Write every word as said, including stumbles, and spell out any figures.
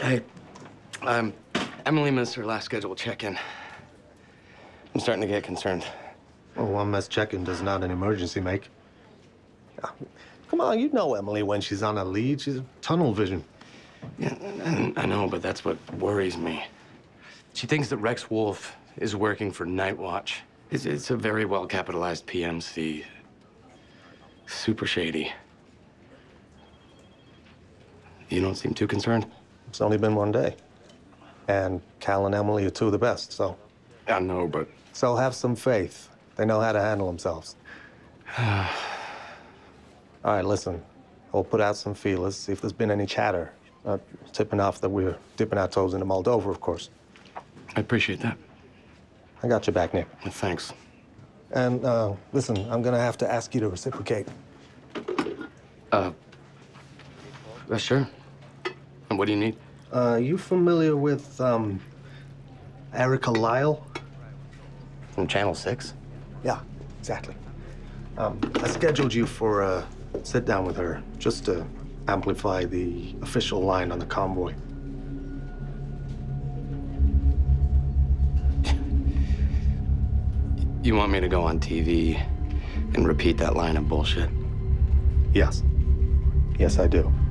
Hey, um, Emily missed her last scheduled check-in. I'm starting to get concerned. Well, one missed check-in does not an emergency make. Ah, come on, you know Emily when she's on a lead. She's tunnel vision. Yeah, I, I know, but that's what worries me. She thinks that Rex Wolf is working for Night Watch. It's, it's a very well-capitalized P M C. Super shady. You don't seem too concerned? It's only been one day. And Cal and Emily are two of the best, so. I know, but... So have some faith. They know how to handle themselves. All right, listen. We'll put out some feelers, see if there's been any chatter. Uh, tipping off that we're dipping our toes into Moldova, of course. I appreciate that. I got your back, Nick. Well, thanks. And, uh, listen, I'm gonna have to ask you to reciprocate. Uh, uh, sure. And what do you need? Uh, you familiar with, um, Erica Lyle? From Channel six? Yeah, exactly. Um, I scheduled you for a sit-down with her, just to amplify the official line on the convoy. You want me to go on T V and repeat that line of bullshit? Yes. Yes, I do.